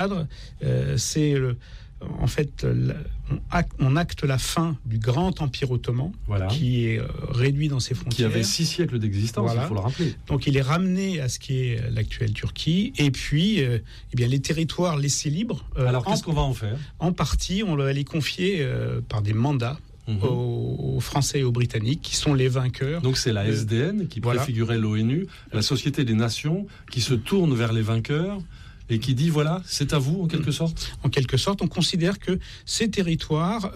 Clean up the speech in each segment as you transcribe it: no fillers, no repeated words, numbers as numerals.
cadre, c'est en fait, on acte la fin du grand empire ottoman, qui est réduit dans ses frontières. Qui avait 6 siècles d'existence, il faut le rappeler. Donc il est ramené à ce qui est l'actuelle Turquie, et puis eh bien, les territoires laissés libres. Alors qu'est-ce qu'on va en faire ? En partie, on va les confier par des mandats aux Français et aux Britanniques, qui sont les vainqueurs. Donc c'est la SDN qui préfigurait l'ONU, la Société des Nations, qui se tourne vers les vainqueurs et qui dit voilà, c'est à vous en quelque sorte. En quelque sorte, on considère que ces territoires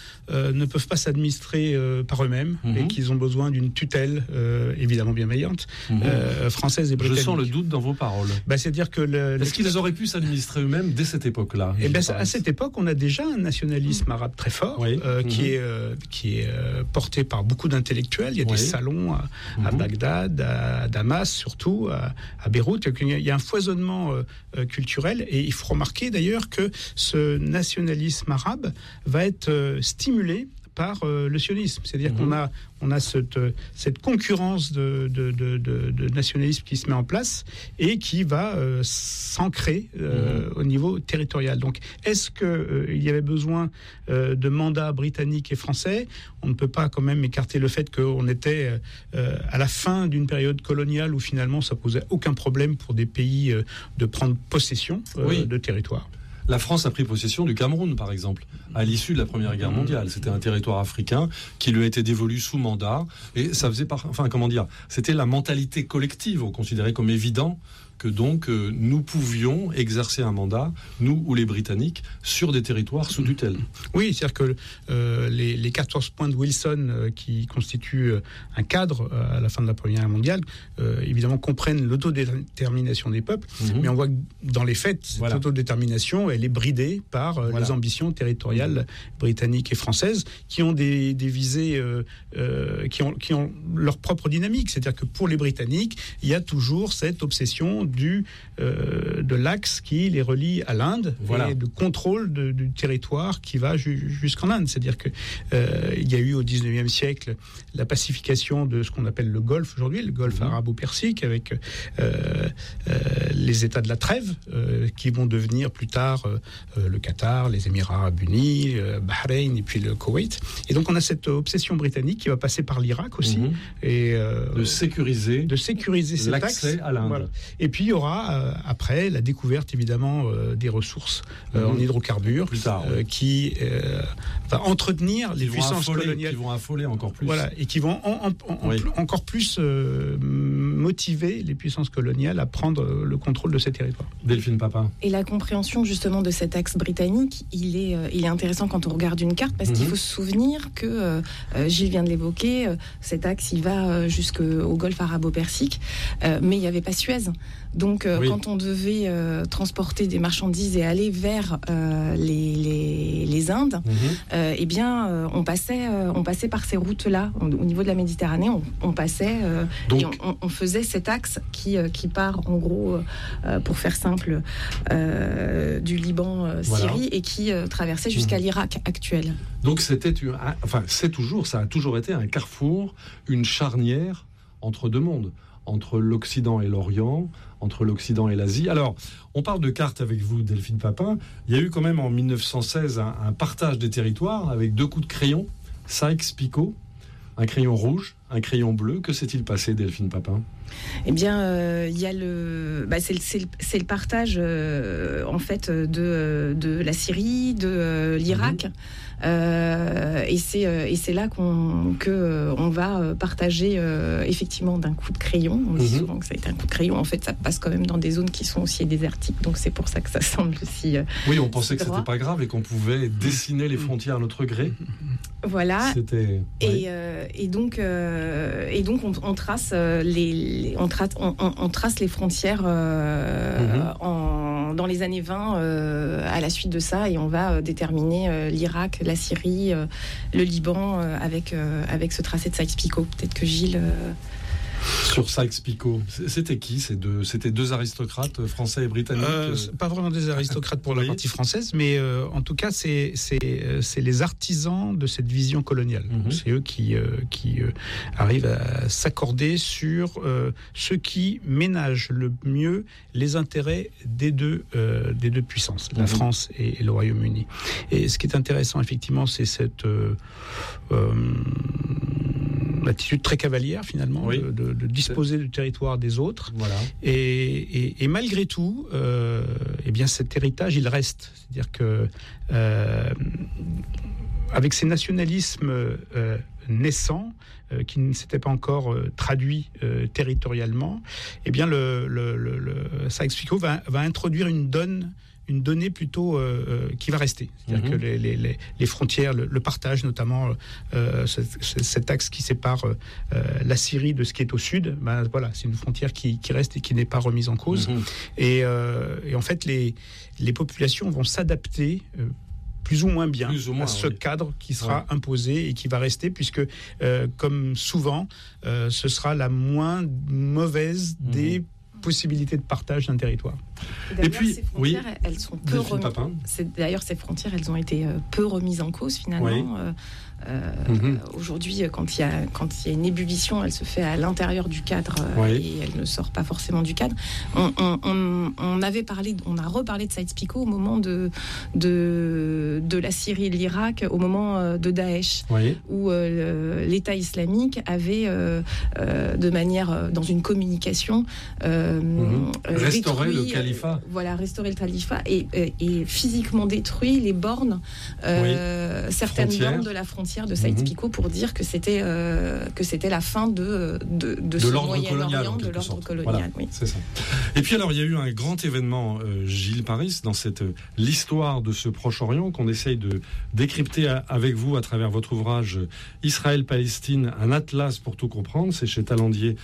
ne peuvent pas s'administrer par eux-mêmes et qu'ils ont besoin d'une tutelle évidemment bienveillante française et britannique. Je sens le doute dans vos paroles. C'est-à-dire que est-ce qu'ils auraient pu s'administrer eux-mêmes dès cette époque-là ? À cette époque, on a déjà un nationalisme arabe très fort qui est porté par beaucoup d'intellectuels. Il y a des salons à Bagdad, à Damas surtout, à Beyrouth. Il y a un foisonnement culturel, et il faut remarquer d'ailleurs que ce nationalisme arabe va être stimulé par le sionisme. C'est-à-dire qu'on a cette concurrence de nationalisme qui se met en place et qui va s'ancrer au niveau territorial. Donc, est-ce qu'il y avait besoin de mandats britanniques et français ? On ne peut pas quand même écarter le fait qu'on était à la fin d'une période coloniale où finalement ça posait aucun problème pour des pays de prendre possession de territoires. La France a pris possession du Cameroun, par exemple, à l'issue de la Première Guerre mondiale. C'était un territoire africain qui lui a été dévolu sous mandat. Et ça faisait c'était la mentalité collective. On considérait comme évident que donc nous pouvions exercer un mandat, nous ou les Britanniques, sur des territoires sous tutelle. Oui, c'est-à-dire que les 14 points de Wilson qui constituent un cadre à la fin de la Première Guerre mondiale, évidemment comprennent l'autodétermination des peuples, mais on voit que dans les faits, cette autodétermination, elle est bridée par les ambitions territoriales britanniques et françaises qui ont des visées, qui ont leur propre dynamique. C'est-à-dire que pour les Britanniques, il y a toujours cette obsession de l'axe qui les relie à l'Inde et de contrôle du territoire qui va jusqu'en Inde. C'est-à-dire que il y a eu au 19e siècle la pacification de ce qu'on appelle le Golfe aujourd'hui, le Golfe arabo-persique, avec les États de la trêve qui vont devenir plus tard le Qatar, les Émirats arabes unis, Bahreïn et puis le Koweït. Et donc on a cette obsession britannique qui va passer par l'Irak aussi et de sécuriser cet l'accès à l'Inde. Voilà. Et puis il y aura après la découverte évidemment des ressources en hydrocarbures qui va entretenir les puissances coloniales, qui vont affoler encore plus. Voilà, et qui vont encore plus motiver les puissances coloniales à prendre le contrôle de ces territoires. Delphine Papin. Et la compréhension justement de cet axe britannique, il est intéressant quand on regarde une carte, parce qu'il faut se souvenir que Gilles vient de l'évoquer, cet axe il va jusqu'au Golfe arabo-persique, mais il n'y avait pas Suez. Donc quand on devait transporter des marchandises et aller vers les Indes, eh bien on passait par ces routes-là. Au niveau de la Méditerranée, on passait et on faisait cet axe qui part en gros, pour faire simple, du Liban, Syrie, et qui traversait jusqu'à l'Irak actuel. Donc ça a toujours été un carrefour, une charnière entre deux mondes, entre l'Occident et l'Orient, entre l'Occident et l'Asie. Alors, on parle de cartes avec vous, Delphine Papin. Il y a eu quand même en 1916 un partage des territoires avec 2 coups de crayon, Sykes-Picot, un crayon rouge, un crayon bleu. Que s'est-il passé, Delphine Papin ? Eh bien, il y a c'est le partage en fait de la Syrie, de l'Irak, et c'est là qu'on va partager effectivement d'un coup de crayon. On dit souvent que ça a été un coup de crayon. En fait, ça passe quand même dans des zones qui sont aussi désertiques, donc c'est pour ça que ça semble aussi. Oui, on pensait que c'était pas grave et qu'on pouvait dessiner les frontières à notre gré. Voilà. C'était. Et donc on trace on trace les frontières dans les années 20 à la suite de ça, et on va déterminer l'Irak, la Syrie, le Liban avec ce tracé de Sykes-Picot. Peut-être que Gilles Sur Sykes-Picot, c'était qui C'était deux aristocrates français et britanniques Pas vraiment des aristocrates pour la partie française, mais en tout cas, c'est les artisans de cette vision coloniale. C'est eux qui arrivent à s'accorder sur ceux qui ménagent le mieux les intérêts des deux puissances, la France et le Royaume-Uni. Et ce qui est intéressant, effectivement, c'est cette attitude très cavalière finalement de disposer du territoire des autres. Voilà. Et malgré tout, eh bien cet héritage il reste. C'est-à-dire que avec ces nationalismes naissants qui ne s'étaient pas encore traduits territorialement, eh bien Sykes-Picot va introduire une donnée plutôt qui va rester. C'est-à-dire que les frontières, le partage notamment, cet axe qui sépare la Syrie de ce qui est au sud, voilà, c'est une frontière qui reste et qui n'est pas remise en cause. Et en fait, les populations vont s'adapter plus ou moins bien à ce cadre qui sera imposé et qui va rester, puisque, comme souvent, ce sera la moins mauvaise des possibilités de partage d'un territoire. Et puis, ces frontières, elles sont peu remises. D'ailleurs, ces frontières, elles ont été peu remises en cause finalement. Aujourd'hui, quand il y a une ébullition, elle se fait à l'intérieur du cadre et elle ne sort pas forcément du cadre. On a reparlé de Sykes-Picot au moment de la Syrie et de l'Irak, au moment de Daesh, où l'État islamique avait, dans une communication, restaurer le califat. Restaurer le califat et physiquement détruit les bornes, certaines bornes de la frontière de Sykes-Picot pour dire que c'était la fin de ce Moyen-Orient, de l'ordre colonial. Voilà, c'est ça. Et puis alors, il y a eu un grand événement, Gilles Paris, dans l'histoire de ce Proche-Orient qu'on essaye de décrypter avec vous à travers votre ouvrage Israël-Palestine, un atlas pour tout comprendre. C'est chez Talandier